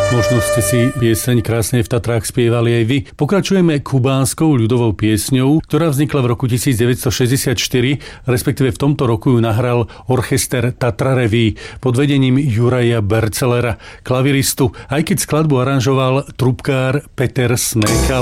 Možno ste si pieseň Krásne v Tatrách spievali aj vy. Pokračujeme kubánskou ľudovou piesňou, ktorá vznikla v roku 1964, respektíve v tomto roku ju nahral orchester Tatra Revue pod vedením Juraja Bercelera, klaviristu, aj keď skladbu aranžoval trubkár Peter Smekal.